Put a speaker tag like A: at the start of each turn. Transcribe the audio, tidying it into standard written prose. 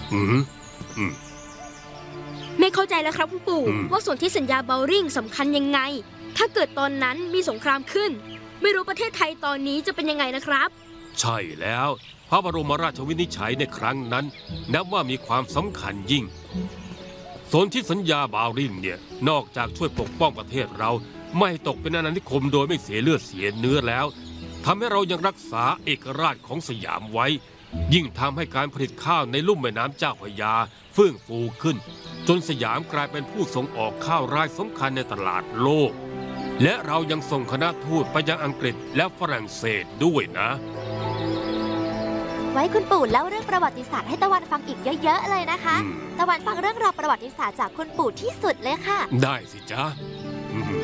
A: อืมอืม
B: ไม่เข้าใจแล้วครับคุณปู่
A: อืม
B: ว่าส่วนที่สัญญาเบลริงสำคัญยังไง ถ้าเกิดตอนนั้นมีสงครามขึ้น ไม่รู้ประเทศไทยตอนนี้จะเป็นยังไงนะครับ
A: ใช่แล้วพระบรมราชวินิจฉัยในครั้งนั้นนับว่ามีความสำคัญยิ่งสนธิสัญญาบาวริงเนี่ยนอกจากช่วยปกป้องประเทศเราไม่ให้ตกเป็นอาณานิคมโดยไม่เสียเลือดเสียเนื้อแล้วทำให้เรายังรักษาเอกราชของสยามไว้ ยิ่งทำให้การผลิตข้าวในลุ่มแม่น้ำเจ้าพระยาเฟื่องฟูขึ้น จนสยามกลายเป็นผู้ส่งออกข้าวรายสำคัญในตลาดโลก และเรายังส่งคณะทูตไปยังอังกฤษและฝรั่งเศสด้วยนะ
C: ไว้คุณปู่เล่าเรื่องประวัติศาสตร์ให้ตะวันฟังอีกเยอะๆเลยนะคะ ตะวันฟังเรื่องราวประวัติศาสตร์จากคุณปู่ที่สุดเลยค่ะ
A: ได้สิจ๊ะ